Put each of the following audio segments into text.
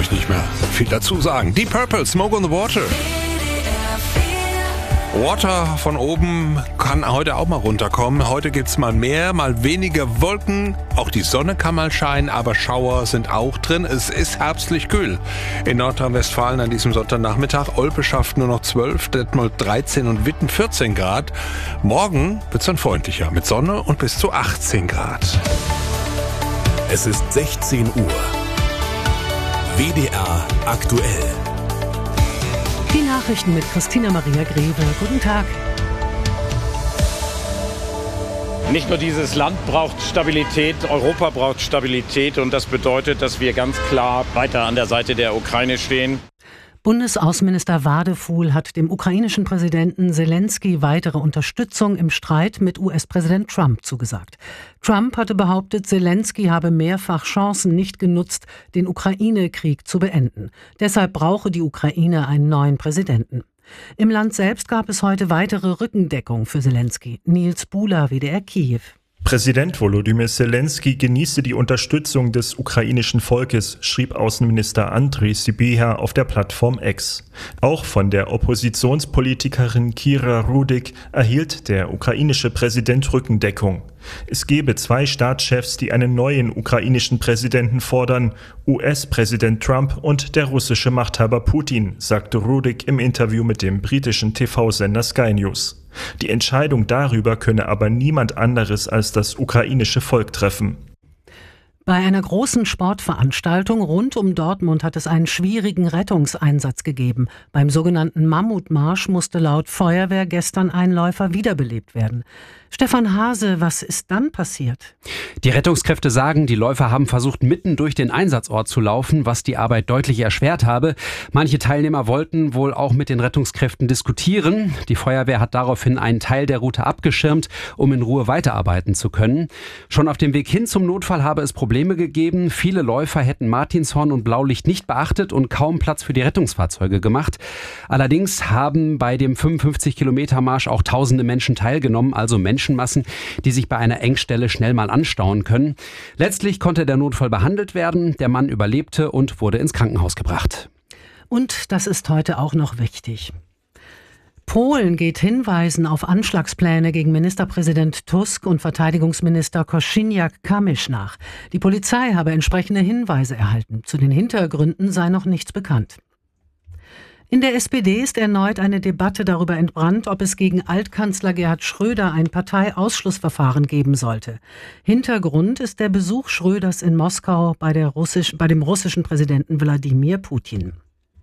ich, nicht mehr viel dazu sagen. Deep Purple, Smoke on the Water. Water von oben kann heute auch mal runterkommen. Heute gibt's mal mehr, mal weniger Wolken. Auch die Sonne kann mal scheinen, aber Schauer sind auch drin. Es ist herbstlich kühl. In Nordrhein-Westfalen an diesem Sonntagnachmittag. Olpe schafft nur noch 12, Detmold 13 und Witten 14 Grad. Morgen wird's dann freundlicher mit Sonne und bis zu 18 Grad. Es ist 16 Uhr. WDR aktuell. Die Nachrichten mit Christina Maria Greve. Guten Tag. Nicht nur dieses Land braucht Stabilität, Europa braucht Stabilität und das bedeutet, dass wir ganz klar weiter an der Seite der Ukraine stehen. Bundesaußenminister Wadefuhl hat dem ukrainischen Präsidenten Selenskyj weitere Unterstützung im Streit mit US-Präsident Trump zugesagt. Trump hatte behauptet, Selenskyj habe mehrfach Chancen nicht genutzt, den Ukraine-Krieg zu beenden. Deshalb brauche die Ukraine einen neuen Präsidenten. Im Land selbst gab es heute weitere Rückendeckung für Selenskyj. Nils Buhler, WDR Kiew. Präsident Volodymyr Selenskyj genieße die Unterstützung des ukrainischen Volkes, schrieb Außenminister Andrej Sybiha auf der Plattform X. Auch von der Oppositionspolitikerin Kira Rudik erhielt der ukrainische Präsident Rückendeckung. Es gebe zwei Staatschefs, die einen neuen ukrainischen Präsidenten fordern, US-Präsident Trump und der russische Machthaber Putin, sagte Rudik im Interview mit dem britischen TV-Sender Sky News. Die Entscheidung darüber könne aber niemand anderes als das ukrainische Volk treffen. Bei einer großen Sportveranstaltung rund um Dortmund hat es einen schwierigen Rettungseinsatz gegeben. Beim sogenannten Mammutmarsch musste laut Feuerwehr gestern ein Läufer wiederbelebt werden. Stefan Hase, was ist dann passiert? Die Rettungskräfte sagen, die Läufer haben versucht, mitten durch den Einsatzort zu laufen, was die Arbeit deutlich erschwert habe. Manche Teilnehmer wollten wohl auch mit den Rettungskräften diskutieren. Die Feuerwehr hat daraufhin einen Teil der Route abgeschirmt, um in Ruhe weiterarbeiten zu können. Schon auf dem Weg hin zum Notfall habe es Probleme gegeben. Viele Läufer hätten Martinshorn und Blaulicht nicht beachtet und kaum Platz für die Rettungsfahrzeuge gemacht. Allerdings haben bei dem 55-Kilometer-Marsch auch tausende Menschen teilgenommen, also Menschenmassen, die sich bei einer Engstelle schnell mal anstauen können. Letztlich konnte der Notfall behandelt werden. Der Mann überlebte und wurde ins Krankenhaus gebracht. Und das ist heute auch noch wichtig. Polen geht Hinweisen auf Anschlagspläne gegen Ministerpräsident Tusk und Verteidigungsminister Kosiniak-Kamysz nach. Die Polizei habe entsprechende Hinweise erhalten. Zu den Hintergründen sei noch nichts bekannt. In der SPD ist erneut eine Debatte darüber entbrannt, ob es gegen Altkanzler Gerhard Schröder ein Parteiausschlussverfahren geben sollte. Hintergrund ist der Besuch Schröders in Moskau bei dem russischen Präsidenten Wladimir Putin.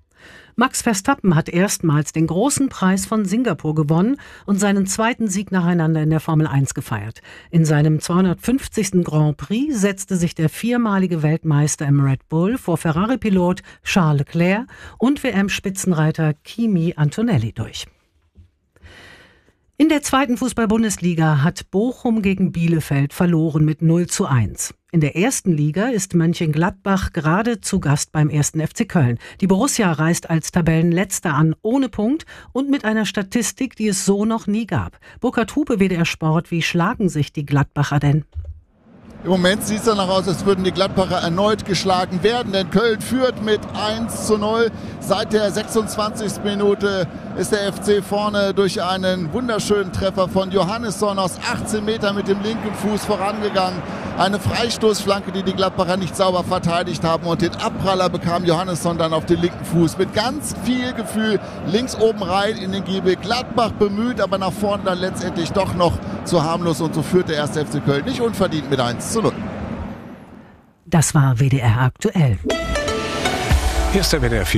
Max Verstappen hat erstmals den großen Preis von Singapur gewonnen und seinen zweiten Sieg nacheinander in der Formel 1 gefeiert. In seinem 250. Grand Prix setzte sich der viermalige Weltmeister im Red Bull vor Ferrari-Pilot Charles Leclerc und WM-Spitzenreiter Kimi Antonelli durch. In der zweiten Fußball-Bundesliga hat Bochum gegen Bielefeld verloren mit 0:1. In der ersten Liga ist Mönchengladbach gerade zu Gast beim 1. FC Köln. Die Borussia reist als Tabellenletzter an, ohne Punkt und mit einer Statistik, die es so noch nie gab. Burkhard Hupe, WDR Sport, wie schlagen sich die Gladbacher denn? Im Moment sieht es danach aus, als würden die Gladbacher erneut geschlagen werden, denn Köln führt mit 1:0. Seit der 26. Minute ist der FC vorne durch einen wunderschönen Treffer von Johannesson aus 18 Metern mit dem linken Fuß vorangegangen. Eine Freistoßflanke, die die Gladbacher nicht sauber verteidigt haben, und den Abpraller bekam Johannesson dann auf den linken Fuß. Mit ganz viel Gefühl links oben rein in den Giebel. Gladbach bemüht, aber nach vorne dann letztendlich doch noch zu harmlos, und so führt der 1. FC Köln nicht unverdient mit 1:0. Das war WDR aktuell. Hier ist der WDR 4.